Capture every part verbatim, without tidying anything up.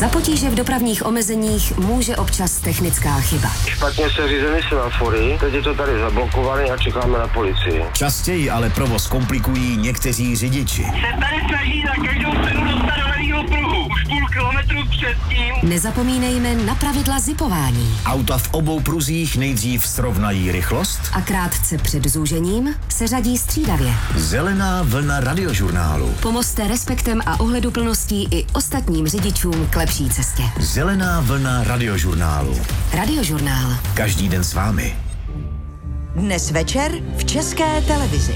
Za potíže v dopravních omezeních může občas technická chyba. Špatně se řízený semafory, teď je to tady zablokované a čekáme na policii. Častěji ale provoz komplikují někteří řidiči. Se tady snaží za každou cenu dostat do levýho pruhu. Už půl kilometru předtím. Nezapomínejme na pravidla zipování. Auta v obou pruzích nejdřív srovnají rychlost A krátce před zúžením se řadí střídavě. Zelená vlna radiožurnálu. Pomozte respektem a ohleduplností i ostatním řidičům k lepší cestě. Zelená vlna radiožurnálu. Radiožurnál. Každý den s vámi. Dnes večer v České televizi.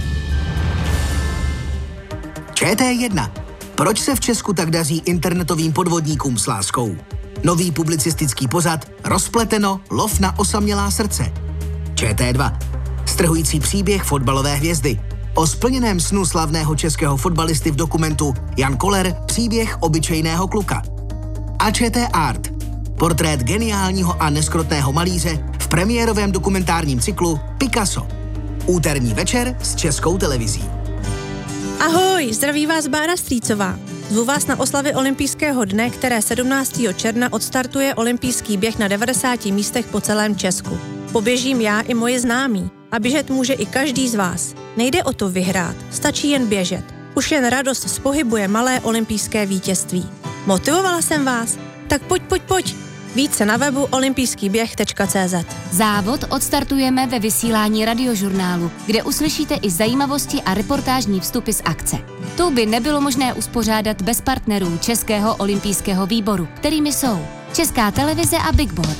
Č T jedna. Proč se v Česku tak daří internetovým podvodníkům s láskou? Nový publicistický pořad Rozpleteno, lov na osamělá srdce. Č T dva. Strhující příběh fotbalové hvězdy. O splněném snu slavného českého fotbalisty v dokumentu Jan Koller, příběh obyčejného kluka. A Č T Art. Portrét geniálního a neskrotného malíře v premiérovém dokumentárním cyklu Picasso. Úterní večer s Českou televizí. Ahoj, zdraví vás Bára Strýcová. Zvu vás na oslavy olympijského dne, které sedmnáctého června odstartuje olympijský běh na devadesáti místech po celém Česku. Poběžím já i moji známí. A běžet může i každý z vás. Nejde o to vyhrát, stačí jen běžet. Už jen radost z pohybu je malé olympijské vítězství. Motivovala jsem vás? Tak pojď, pojď, pojď. Více na webu olympijský běh tečka cé zet. Závod odstartujeme ve vysílání radiožurnálu, kde uslyšíte i zajímavosti a reportážní vstupy z akce. To by nebylo možné uspořádat bez partnerů Českého olympijského výboru, kterými jsou Česká televize a Big Board.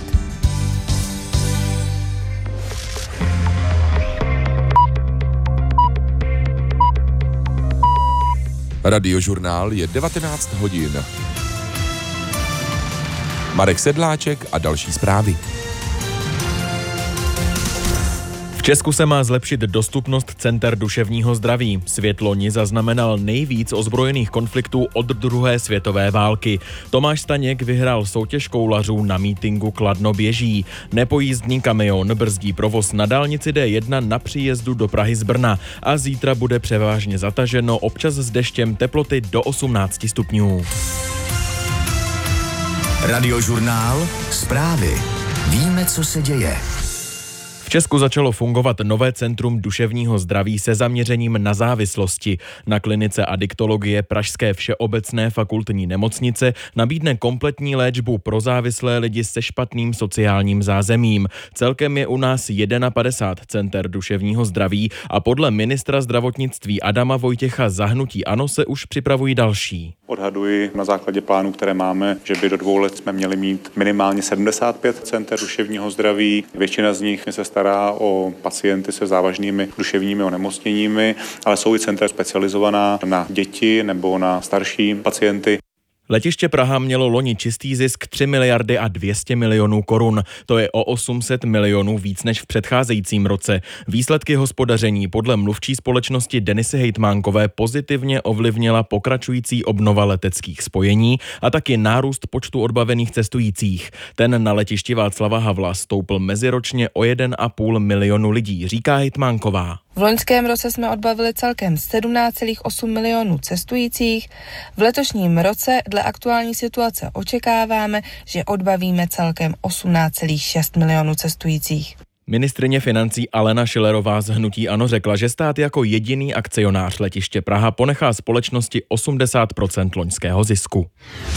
Radiožurnál je devatenáct hodin. Marek Sedláček a další zprávy. V Česku se má zlepšit dostupnost center duševního zdraví. Svět loni zaznamenal nejvíc ozbrojených konfliktů od druhé světové války. Tomáš Staněk vyhrál soutěž koulařů na mítinku Kladno běží. Nepojízdný kamion brzdí provoz na dálnici D jedna na příjezdu do Prahy z Brna a zítra bude převážně zataženo, občas s deštěm, teploty do osmnácti stupňů. Radiožurnál. Zprávy. Víme, co se děje. V Česku začalo fungovat nové centrum duševního zdraví se zaměřením na závislosti. Na klinice adiktologie Pražské všeobecné fakultní nemocnice nabídne kompletní léčbu pro závislé lidi se špatným sociálním zázemím. Celkem je u nás padesát jedna center duševního zdraví a podle ministra zdravotnictví Adama Vojtěcha za hnutí ANO se už připravují další. Odhaduji na základě plánů, které máme, že by do dvou let jsme měli mít minimálně sedmdesát pět center duševního zdraví. Většina z nich se stará o pacienty se závažnými duševními onemocněními, ale jsou i centra specializovaná na děti nebo na starší pacienty. Letiště Praha mělo loni čistý zisk tři miliardy a dvě stě milionů korun. To je o osm set milionů víc než v předcházejícím roce. Výsledky hospodaření podle mluvčí společnosti Denisy Hejtmánkové pozitivně ovlivnila pokračující obnova leteckých spojení a taky nárůst počtu odbavených cestujících. Ten na letišti Václava Havla stoupl meziročně o jeden a půl milionu lidí, říká Hejtmánková. V loňském roce jsme odbavili celkem sedmnáct celá osm milionů cestujících. V letošním roce dle aktuální situace očekáváme, že odbavíme celkem osmnáct celá šest milionů cestujících. Ministryně financí Alena Schillerová z hnutí ANO řekla, že stát jako jediný akcionář letiště Praha ponechá společnosti osmdesát procent loňského zisku.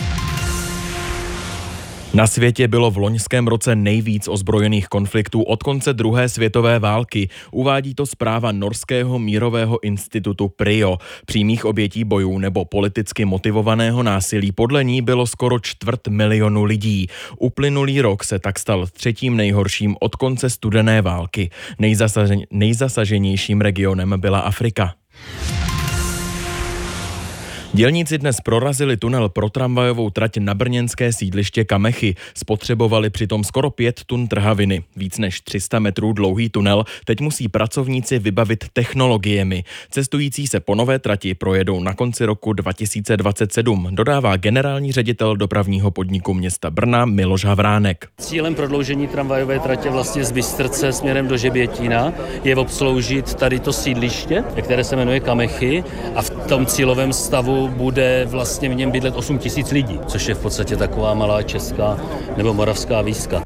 Na světě bylo v loňském roce nejvíc ozbrojených konfliktů od konce druhé světové války. Uvádí to zpráva norského mírového institutu P R I O. Přímých obětí bojů nebo politicky motivovaného násilí podle ní bylo skoro čtvrt milionu lidí. Uplynulý rok se tak stal třetím nejhorším od konce studené války. Nejzasažen, nejzasaženějším regionem byla Afrika. Dělníci dnes prorazili tunel pro tramvajovou trať na brněnské sídliště Kamechy. Spotřebovali přitom skoro pět tun trhaviny. Víc než tři sta metrů dlouhý tunel teď musí pracovníci vybavit technologiemi. Cestující se po nové trati projedou na konci roku dva tisíce dvacet sedm, dodává generální ředitel dopravního podniku města Brna Miloš Havránek. Cílem prodloužení tramvajové tratě vlastně z Bystrce směrem do Žebětína je obsloužit tady to sídliště, které se jmenuje Kamechy, a v tom cílovém stavu kilometru bude vlastně v něm bydlet osm tisíc lidí, což je v podstatě taková malá česká nebo moravská výska.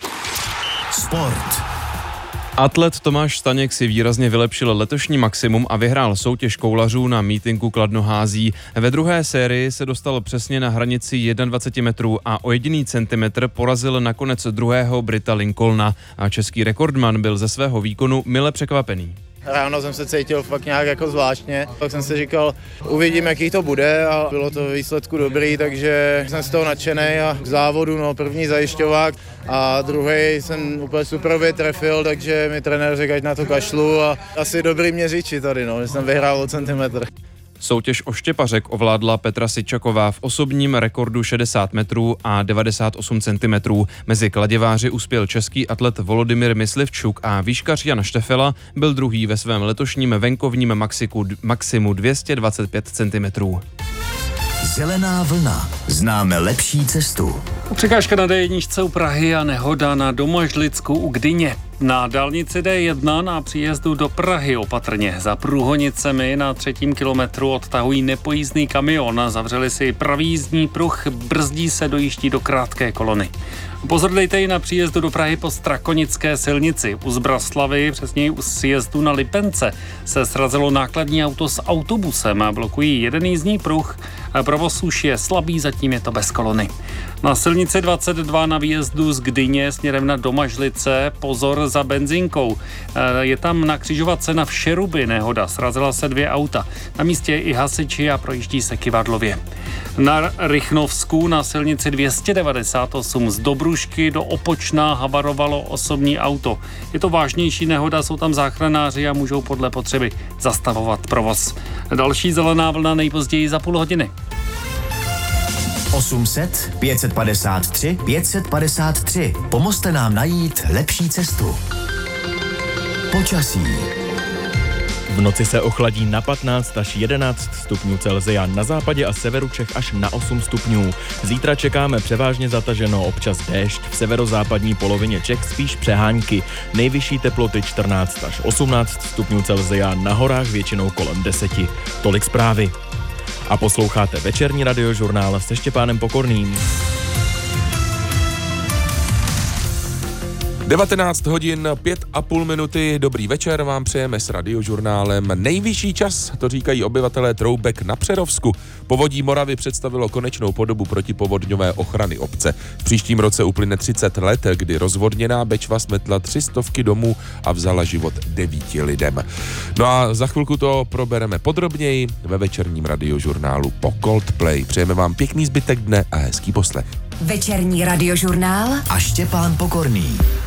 Sport. Atlet Tomáš Staněk si výrazně vylepšil letošní maximum a vyhrál soutěž koulařů na mítinku Kladno-Hází. Ve druhé sérii se dostal přesně na hranici dvacet jedna metrů a o jediný centimetr porazil nakonec druhého Brita Lincolna a český rekordman byl ze svého výkonu mile překvapený. Ráno jsem se cítil fakt nějak jako zvláštně, tak jsem si říkal, uvidím, jaký to bude a bylo to výsledku dobrý, takže jsem z toho nadšený a k závodu, no první zajišťovák a druhý jsem úplně super trefil, takže mi trenér řekl, ať na to kašlu a asi dobrý měřiči tady, no, že jsem vyhrál o centimetr. Soutěž o štěpařek ovládla Petra Sičaková v osobním rekordu šedesát metrů a devadesát osm centimetrů. Mezi kladěváři uspěl český atlet Volodymyr Myslivčuk a výškař Jan Štefela byl druhý ve svém letošním venkovním maxiku, maximu dvě stě dvacet pět centimetrů. Zelená vlna. Známe lepší cestu. Překážka na dé jedna u Prahy a nehoda na Domažlicku u Gdyně. Na dálnici dé jedna na příjezdu do Prahy opatrně. Za průhonicemi na třetím kilometru odtahují nepojízdný kamion. Zavřeli si pravý jízdní pruh, brzdí se, dojíždí do krátké kolony. Pozor dejte i na příjezdu do Prahy po Strakonické silnici. U Zbraslavy, přesněji u sjezdu na Lipence, se srazilo nákladní auto s autobusem a blokují jeden jízdní pruh. Provoz už je slabý, zatím je to bez kolony. Na silnici dvacet dva na výjezdu z Gdyně směrem na Domažlice pozor za benzinkou. Je tam na křižovatce na Všeruby nehoda, srazila se dvě auta. Na místě je i hasiči a projíždí se kyvadlově. Na Rychnovsku na silnici dvě stě devadesát osm z Dobrušky do Opočna havarovalo osobní auto. Je to vážnější nehoda, jsou tam záchranáři a můžou podle potřeby zastavovat provoz. Další zelená vlna nejpozději za půl hodiny. osm set, pět set padesát tři, pět set padesát tři. Pomozte nám najít lepší cestu. Počasí. V noci se ochladí na patnáct až jedenáct stupňů Celsia, na západě a severu Čech až na osm stupňů. Zítra čekáme převážně zataženo, občas déšť, v severozápadní polovině Čech spíš přehánky. Nejvyšší teploty čtrnáct až osmnáct stupňů Celsia, na horách většinou kolem deseti. Tolik zprávy. A posloucháte večerní radiožurnál se Štěpánem Pokorným. devatenáct hodin pět a půl minuty, dobrý večer vám přejeme s radiožurnálem. Nejvyšší čas, to říkají obyvatelé Troubek na Přerovsku. Povodí Moravy představilo konečnou podobu protipovodňové ochrany obce. V příštím roce uplyne třicet let, kdy rozvodněná Bečva smetla tři stovky domů a vzala život devíti lidem. No a za chvilku to probereme podrobněji ve večerním radiožurnálu po Coldplay. Přejeme vám pěkný zbytek dne a hezký poslech. Večerní radiožurnál a Štěpán Pokorný.